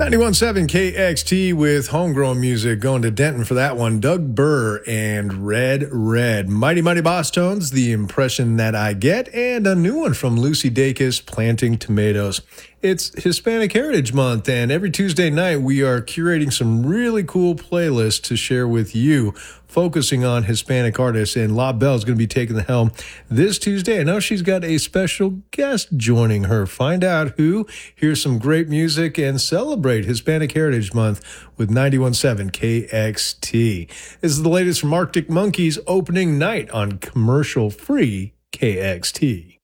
91.7 KXT with homegrown music, going to Denton for that one. Doug Burr and Red Red. Mighty Mighty Boss Tones, The Impression That I Get, and a new one from Lucy Dacus, Planting Tomatoes. It's Hispanic Heritage Month, and every Tuesday night we are curating some really cool playlists to share with you, focusing on Hispanic artists, and La Belle is going to be taking the helm this Tuesday. I know she's got a special guest joining her. Find out who, hear some great music, and celebrate Hispanic Heritage Month with 91.7 KXT. This is the latest from Arctic Monkeys opening night on commercial-free KXT.